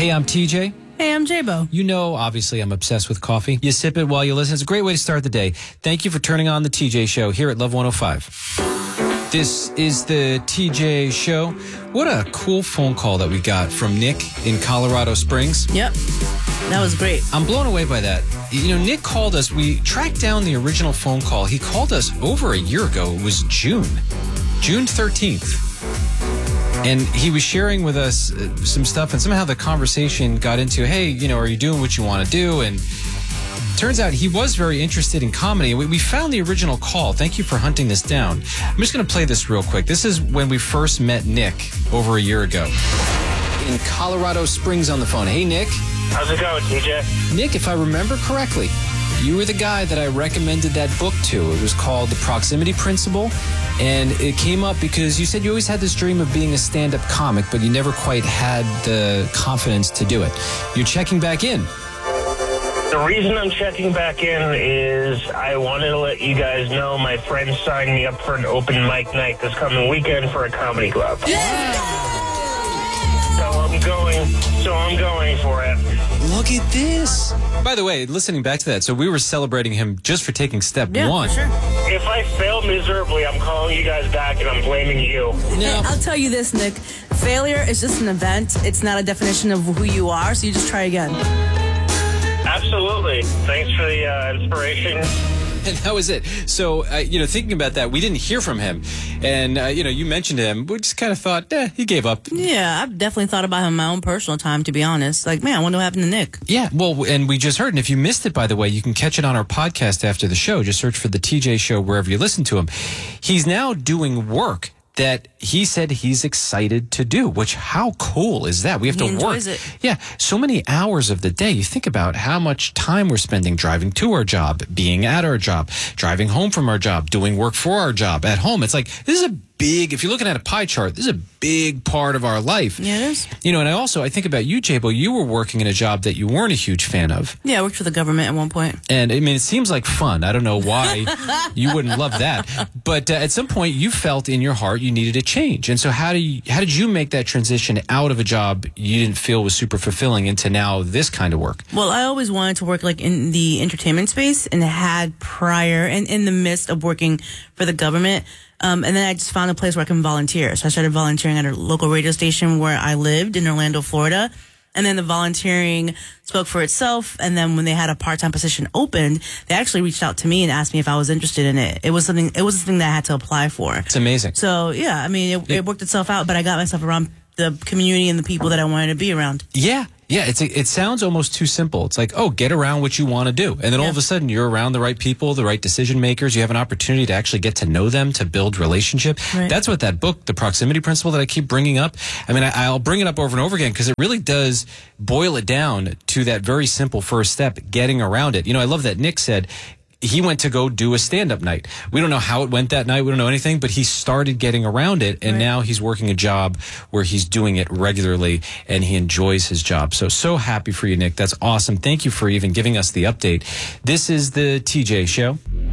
Hey, I'm TJ. Hey, I'm J-Bo. You know, obviously, I'm obsessed with coffee. You sip it while you listen. It's a great way to start the day. Thank you for turning on the TJ Show here at Love 105. This is the TJ Show. What a cool phone call that we got from Nick in Colorado Springs. Yep. That was great. I'm blown away by that. You know, Nick called us. We tracked down the original phone call. He called us over a year ago. It was June 13th. And he was sharing with us some stuff, and somehow the conversation got into, hey, you know, are you doing what you want to do? And turns out he was very interested in comedy. We found the original call. Thank you for hunting this down. I'm just going to play this real quick. This is when we first met Nick over a year ago. In Colorado Springs on the phone. Hey, Nick. How's it going, TJ? Nick, if I remember correctly, you were the guy that I recommended that book to. It was called The Proximity Principle, and it came up because you said you always had this dream of being a stand-up comic, but you never quite had the confidence to do it. You're checking back in. The reason I'm checking back in is I wanted to let you guys know my friend signed me up for an open mic night this coming weekend for a comedy club. So I'm going for it. Look at this. By the way, listening back to that, so we were celebrating him just for taking step one. For sure. If I fail miserably, I'm calling you guys back and I'm blaming you. No. I'll tell you this, Nick. Failure is just an event. It's not a definition of who you are, so you just try again. Absolutely. Thanks for the inspiration. And that was it. So, thinking about that, we didn't hear from him. And, you mentioned him. We just kind of thought, he gave up. Yeah, I've definitely thought about him in my own personal time, to be honest. Like, man, I wonder what happened to Nick. Yeah, well, and we just heard. And if you missed it, by the way, you can catch it on our podcast after the show. Just search for The TJ Show wherever you listen to him. He's now doing work that he said he's excited to do, which how cool is that? We have to work. Enjoys it. Yeah, so many hours of the day. You think about how much time we're spending driving to our job, being at our job, driving home from our job, doing work for our job at home. It's like, this is a big, if you're looking at a pie chart, this is a big part of our life. Yeah, it is. And I think about you, J-Bo, you were working in a job that you weren't a huge fan of. Yeah, I worked for the government at one point. And it seems like fun. I don't know why you wouldn't love that. But at some point you felt in your heart you needed a change. And so how did you make that transition out of a job you didn't feel was super fulfilling into now this kind of work? Well, I always wanted to work like in the entertainment space and had prior and in the midst of working for the government. And then I just found a place where I can volunteer. So I started volunteering at a local radio station where I lived in Orlando, Florida. And then the volunteering spoke for itself. And then when they had a part-time position opened, they actually reached out to me and asked me if I was interested in it. It was something that I had to apply for. It's amazing. So yeah, it worked itself out, but I got myself around the community and the people that I wanted to be around. Yeah. Yeah, it sounds almost too simple. It's like, get around what you want to do. And then all of a sudden, you're around the right people, the right decision makers. You have an opportunity to actually get to know them, to build relationship. Right. That's what that book, The Proximity Principle, that I keep bringing up. I'll bring it up over and over again because it really does boil it down to that very simple first step, getting around it. I love that Nick said he went to go do a stand-up night. We don't know how it went that night. We don't know anything, but he started getting around it, and now he's working a job where he's doing it regularly, and he enjoys his job. So happy for you, Nick. That's awesome. Thank you for even giving us the update. This is the TJ Show.